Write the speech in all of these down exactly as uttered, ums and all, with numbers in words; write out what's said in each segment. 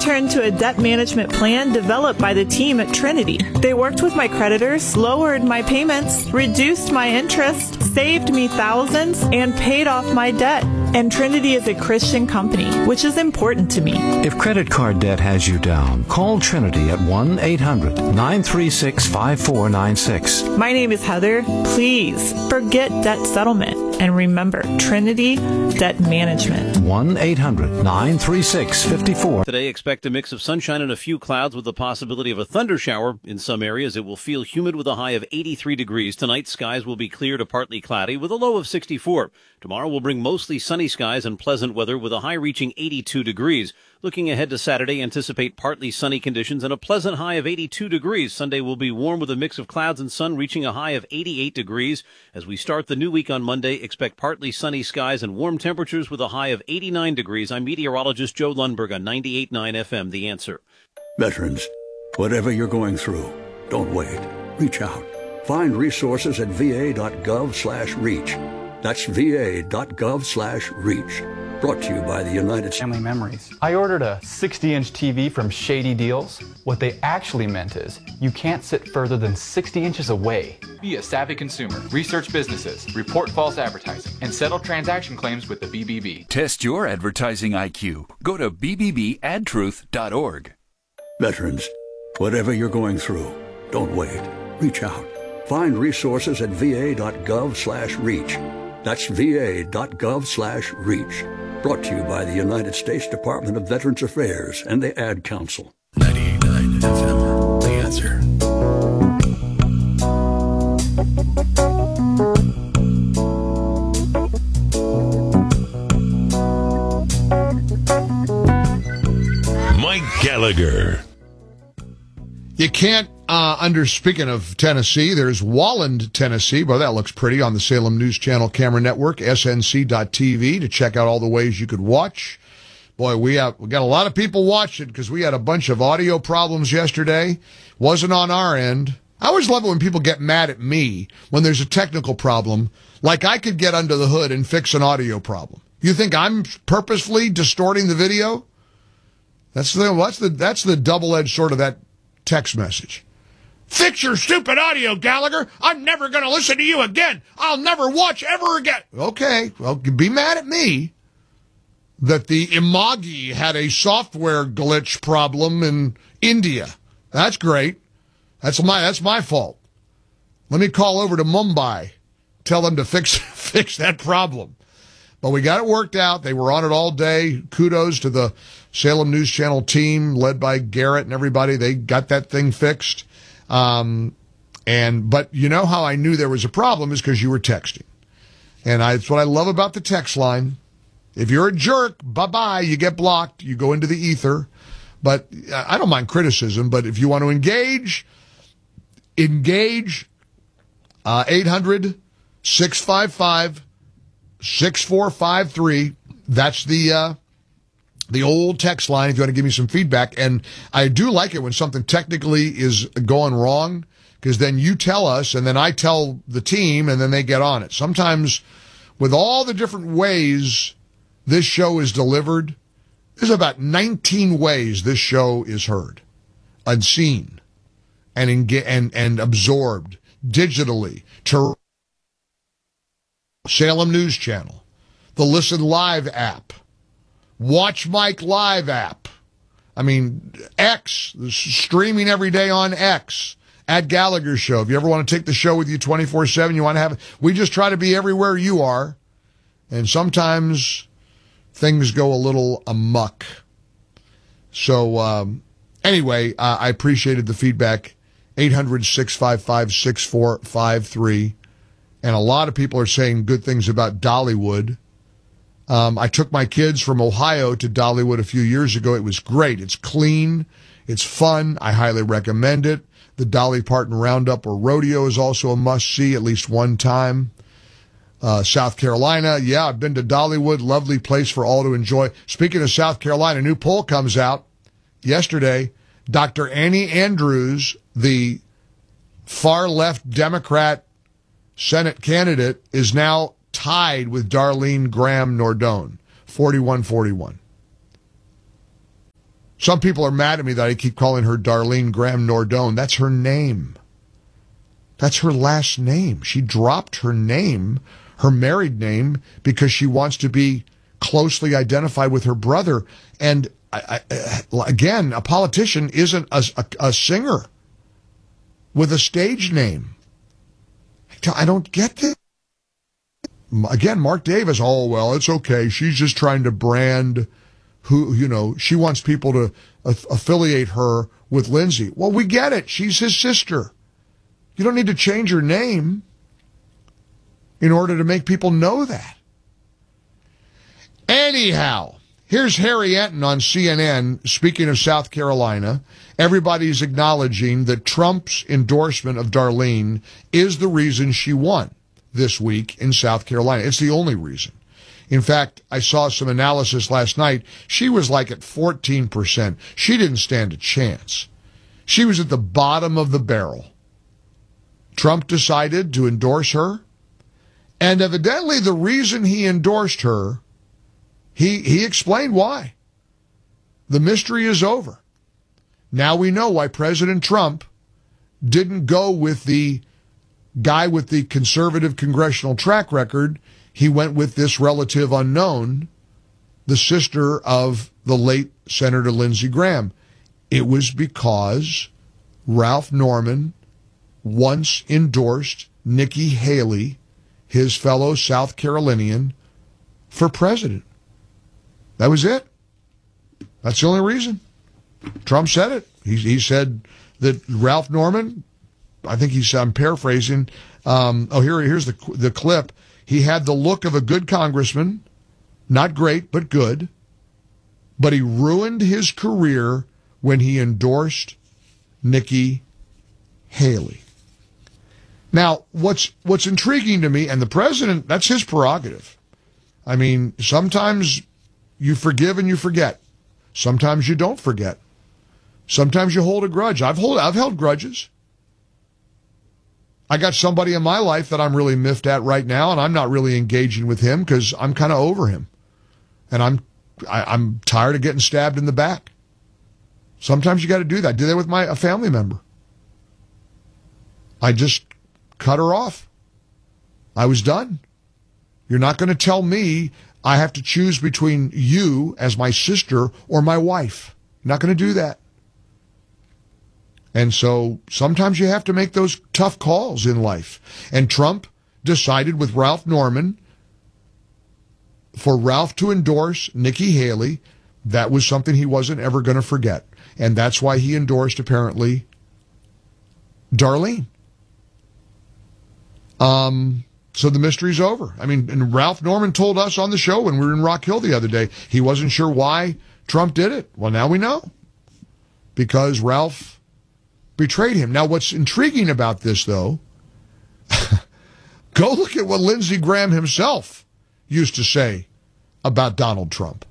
turned to a debt management plan developed by the team at Trinity. They worked with my creditors, lowered my payments, reduced my interest, saved me thousands, and paid off my debt. And Trinity is a Christian company, which is important to me. If credit card debt has you down, call Trinity at one eight hundred nine three six five four nine six. My name is Heather. Please forget debt settlement and remember Trinity Debt Management. one eight hundred nine three six five four. Today, expect a mix of sunshine and a few clouds with the possibility of a thunder shower. In some areas, it will feel humid with a high of eighty-three degrees. Tonight, skies will be clear to partly cloudy with a low of sixty-four. Tomorrow will bring mostly sunny skies and pleasant weather with a high reaching eighty-two degrees. Looking ahead to Saturday, anticipate partly sunny conditions and a pleasant high of eighty-two degrees. Sunday will be warm with a mix of clouds and sun reaching a high of eighty-eight degrees. As we start the new week on Monday, expect partly sunny skies and warm temperatures with a high of eighty-nine degrees. I'm meteorologist Joe Lundberg on ninety-eight point nine F M, The Answer. Veterans, whatever you're going through, don't wait. Reach out. Find resources at va.gov slash reach. That's va.gov slash reach. Brought to you by the United States. Family memories. I ordered a sixty inch T V from Shady Deals. What they actually meant is you can't sit further than sixty inches away. Be a savvy consumer. Research businesses. Report false advertising. And settle transaction claims with the B B B. Test your advertising I Q. Go to b b b ad truth dot org. Veterans, whatever you're going through, don't wait. Reach out. Find resources at va.gov slash reach. That's va.gov slash reach. Brought to you by the United States Department of Veterans Affairs and the Ad Council. ninety-eight point nine F M, The Answer. Mike Gallagher. You can't, uh, under, speaking of Tennessee, there's Walland, Tennessee. Well, that looks pretty on the Salem News Channel camera network, S N C dot T V, to check out all the ways you could watch. Boy, we have, we got a lot of people watching because we had a bunch of audio problems yesterday. Wasn't on our end. I always love it when people get mad at me when there's a technical problem. Like I could get under the hood and fix an audio problem. You think I'm purposefully distorting the video? That's the, that's the, that's the double-edged sword of that text message. Fix your stupid audio, Gallagher. I'm never going to listen to you again. I'll never watch ever again. Okay, well, be mad at me that the Imagi had a software glitch problem in India. That's great. That's my that's my fault. Let me call over to Mumbai. Tell them to fix fix that problem. But we got it worked out. They were on it all day. Kudos to the Salem News Channel team led by Garrett and everybody. They got that thing fixed. Um, and, but you know how I knew there was a problem is because you were texting. And I, that's what I love about the text line. If you're a jerk, bye-bye, you get blocked. You go into the ether. But I don't mind criticism, but if you want to engage, engage, uh, eight hundred six five five six four five three. That's the, uh, the old text line if you want to give me some feedback. And I do like it when something technically is going wrong, because then you tell us and then I tell the team and then they get on it. Sometimes with all the different ways this show is delivered, there's about nineteen ways this show is heard and seen and, enga- and, and absorbed digitally to Salem News Channel, the Listen Live app, Watch Mike Live app. I mean, X, streaming every day on X, at Gallagher Show. If you ever want to take the show with you twenty-four seven, you want to have it. We just try to be everywhere you are. And sometimes things go a little amok. So, um, anyway, uh, I appreciated the feedback. eight hundred six five five six four five three. And a lot of people are saying good things about Dollywood. Um, I took my kids from Ohio to Dollywood a few years ago. It was great. It's clean. It's fun. I highly recommend it. The Dolly Parton Roundup or Rodeo is also a must-see at least one time. Uh, South Carolina, yeah, I've been to Dollywood. Lovely place for all to enjoy. Speaking of South Carolina, a new poll comes out yesterday. Doctor Annie Andrews, the far-left Democrat Senate candidate, is now tied with Darlene Graham Nordone, forty-one forty-one. Some people are mad at me that I keep calling her Darlene Graham Nordone. That's her name. That's her last name. She dropped her name, her married name, because she wants to be closely identified with her brother. And I, I, again, a politician isn't a, a, a singer with a stage name. I don't get this. Again, Mark Davis, oh, well, it's okay. She's just trying to brand who, you know, she wants people to a- affiliate her with Lindsey. Well, we get it. She's his sister. You don't need to change her name in order to make people know that. Anyhow, here's Harry Enton on C N N speaking of South Carolina. Everybody's acknowledging that Trump's endorsement of Darlene is the reason she won this week in South Carolina. It's the only reason. In fact, I saw some analysis last night. She was like at fourteen percent. She didn't stand a chance. She was at the bottom of the barrel. Trump decided to endorse her, and evidently the reason he endorsed her, he, he explained why. The mystery is over. Now we know why President Trump didn't go with the guy with the conservative congressional track record. He went with this relative unknown, the sister of the late Senator Lindsey Graham. It was because Ralph Norman once endorsed Nikki Haley, his fellow South Carolinian, for president. That was it. That's the only reason. Trump said it. He, he said that Ralph Norman, I think he said, I'm paraphrasing, um, oh, here, here's the, the clip. He had the look of a good congressman, not great, but good, but he ruined his career when he endorsed Nikki Haley. Now, what's what's intriguing to me, and the president, that's his prerogative. I mean, sometimes you forgive and you forget. Sometimes you don't forget. Sometimes you hold a grudge. I've hold, I've held grudges. I got somebody in my life that I'm really miffed at right now, and I'm not really engaging with him because I'm kind of over him. And I'm I, I'm tired of getting stabbed in the back. Sometimes you got to do that. I did that with my a family member. I just cut her off. I was done. You're not going to tell me I have to choose between you as my sister or my wife. You're not going to do that. And so sometimes you have to make those tough calls in life. And Trump decided with Ralph Norman for Ralph to endorse Nikki Haley. That was something he wasn't ever going to forget. And that's why he endorsed, apparently, Darlene. Um, so the mystery's over. I mean, and Ralph Norman told us on the show when we were in Rock Hill the other day, he wasn't sure why Trump did it. Well, now we know. Because Ralph betrayed him. Now, what's intriguing about this, though, go look at what Lindsey Graham himself used to say about Donald Trump.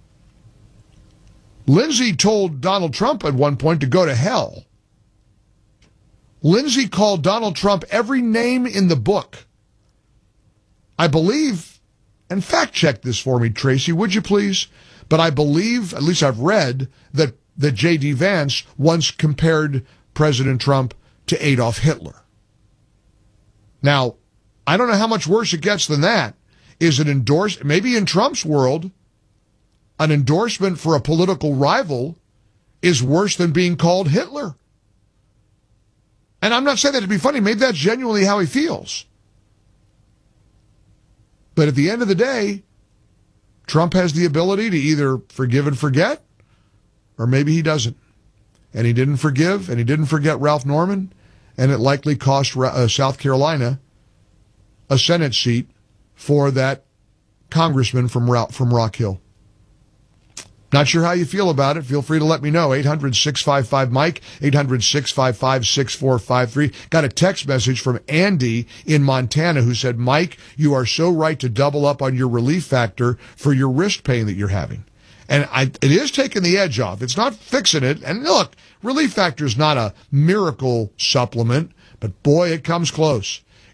Lindsey told Donald Trump at one point to go to hell. Lindsey called Donald Trump every name in the book. I believe, and fact check this for me, Tracy, would you please? But I believe, at least I've read, that, that J D. Vance once compared President Trump to Adolf Hitler. Now, I don't know how much worse it gets than that. Is it endorsed? Maybe in Trump's world, an endorsement for a political rival is worse than being called Hitler. And I'm not saying that to be funny. Maybe that's genuinely how he feels. But at the end of the day, Trump has the ability to either forgive and forget, or maybe he doesn't. And he didn't forgive, and he didn't forget Ralph Norman, and it likely cost uh, South Carolina a Senate seat for that congressman from, from Rock Hill. Not sure how you feel about it. Feel free to let me know. eight hundred, six five five, Mike, eight hundred, six five five, six four five three. Got a text message from Andy in Montana who said, Mike, you are so right to double up on your relief factor for your wrist pain that you're having. And I, it is taking the edge off. It's not fixing it. And look, Relief Factor is not a miracle supplement, but boy, it comes close.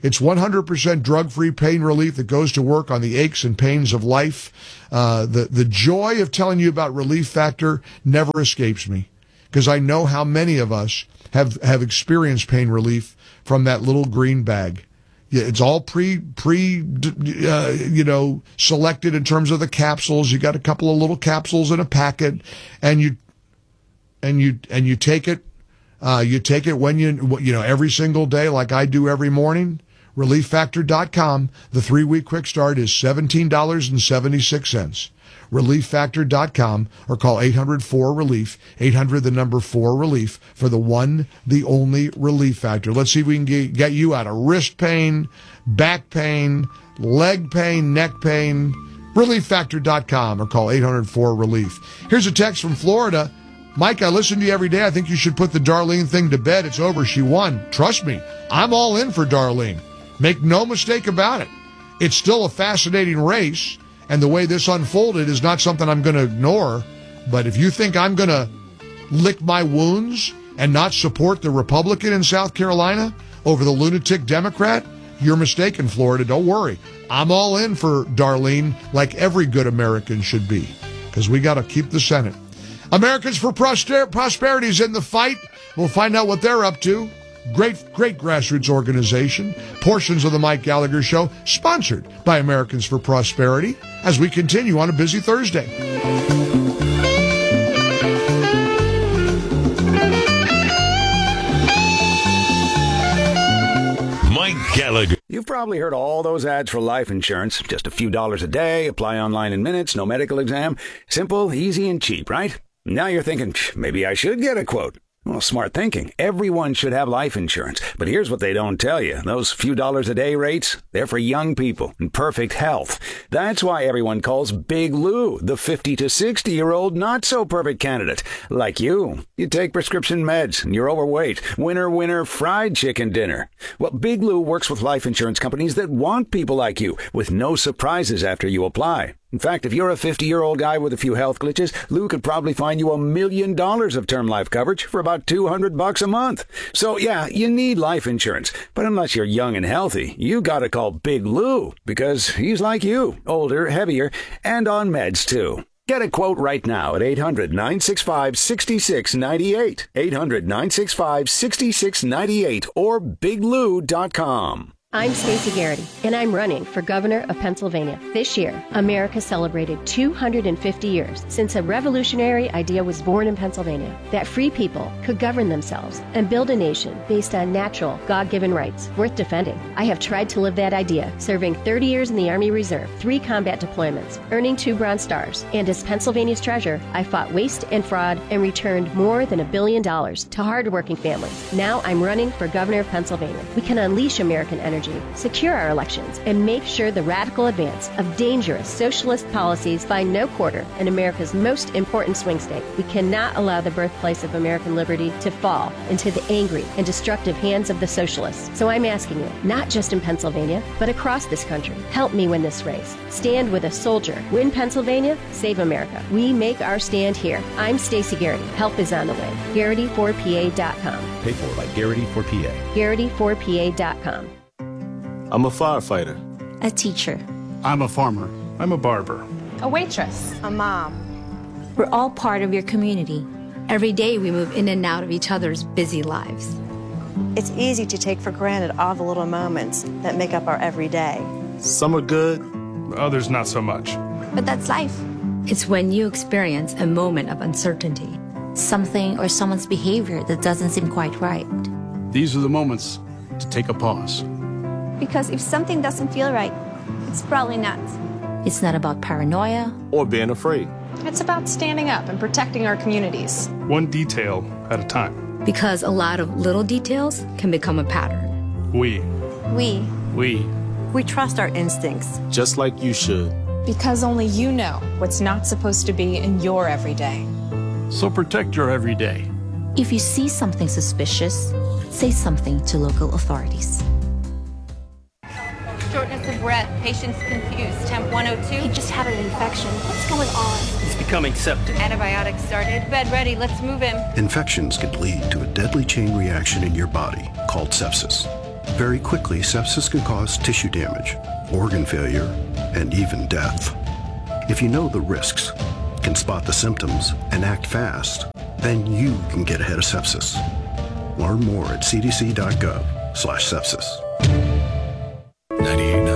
It's one hundred percent drug-free pain relief that goes to work on the aches and pains of life. Uh, the, the joy of telling you about Relief Factor never escapes me, because I know how many of us have, have experienced pain relief from that little green bag. Yeah, it's all pre, pre, uh, you know, selected in terms of the capsules. You got a couple of little capsules in a packet, and you, and you, and you take it, uh, you take it when you, you know, every single day, like I do every morning. relief factor dot com. The three-week quick start is seventeen dollars and seventy-six cents. relief factor dot com, or call eight hundred four relief, eight hundred the number four relief, for the one, the only Relief Factor. Let's see if we can get, get you out of wrist pain, back pain, leg pain, neck pain. relief factor dot com, or call eight hundred four relief. Here's a text from Florida. Mike, I listen to you every day. I think you should put the Darlene thing to bed. It's over. She won. Trust me, I'm all in for Darlene. Make no mistake about it. It's still a fascinating race, and the way this unfolded is not something I'm going to ignore. But if you think I'm going to lick my wounds and not support the Republican in South Carolina over the lunatic Democrat, you're mistaken, Florida. Don't worry. I'm all in for Darlene, like every good American should be, because we got to keep the Senate. Americans for Prosper- Prosperity is in the fight. We'll find out what they're up to. Great, great grassroots organization. Portions of the Mike Gallagher Show sponsored by Americans for Prosperity as we continue on a busy Thursday. Mike Gallagher. You've probably heard all those ads for life insurance. Just a few dollars a day, apply online in minutes, no medical exam. Simple, easy, and cheap, right? Now you're thinking, maybe I should get a quote. Well, smart thinking. Everyone should have life insurance. But here's what they don't tell you. Those few dollars a day rates, they're for young people in perfect health. That's why everyone calls Big Lou the fifty to sixty-year-old not-so-perfect candidate. Like you. You take prescription meds, and you're overweight. Winner, winner, fried chicken dinner. Well, Big Lou works with life insurance companies that want people like you, with no surprises after you apply. In fact, if you're a fifty-year-old guy with a few health glitches, Lou could probably find you a million dollars of term life coverage for about two hundred bucks a month. So, yeah, you need life insurance. But unless you're young and healthy, you gotta call Big Lou, because he's like you, older, heavier, and on meds, too. Get a quote right now at eight hundred nine six five six six nine eight, eight hundred nine six five six six nine eight, or big lou dot com. I'm Stacey Garrity, and I'm running for governor of Pennsylvania. This year, America celebrated two hundred fifty years since a revolutionary idea was born in Pennsylvania, that free people could govern themselves and build a nation based on natural, God-given rights worth defending. I have tried to live that idea, serving thirty years in the Army Reserve, three combat deployments, earning two Bronze Stars, and as Pennsylvania's treasurer, I fought waste and fraud and returned more than a billion dollars to hardworking families. Now I'm running for governor of Pennsylvania. We can unleash American energy, secure our elections, and make sure the radical advance of dangerous socialist policies find no quarter in America's most important swing state. We cannot allow the birthplace of American liberty to fall into the angry and destructive hands of the socialists. So I'm asking you, not just in Pennsylvania, but across this country, help me win this race. Stand with a soldier. Win Pennsylvania, save America. We make our stand here. I'm Stacey Garrity. Help is on the way. Garrity four P A dot com. Paid for by Garrity four P A. Garrity four P A dot com. I'm a firefighter. A teacher. I'm a farmer. I'm a barber. A waitress. A mom. We're all part of your community. Every day we move in and out of each other's busy lives. It's easy to take for granted all the little moments that make up our everyday. Some are good, others not so much. But that's life. It's when you experience a moment of uncertainty. Something or someone's behavior that doesn't seem quite right. These are the moments to take a pause. Because if something doesn't feel right, it's probably not. It's not about paranoia or being afraid. It's about standing up and protecting our communities. One detail at a time. Because a lot of little details can become a pattern. We. We. We. We trust our instincts. Just like you should. Because only you know what's not supposed to be in your everyday. So protect your everyday. If you see something suspicious, say something to local authorities. Shortness of breath, patient's confused, temp one oh two. He just had an infection. What's going on? He's becoming septic. Antibiotics started. Bed ready, let's move him. Infections can lead to a deadly chain reaction in your body called sepsis. Very quickly, sepsis can cause tissue damage, organ failure, and even death. If you know the risks, can spot the symptoms, and act fast, then you can get ahead of sepsis. Learn more at c d c dot gov slash sepsis. ninety-eight point nine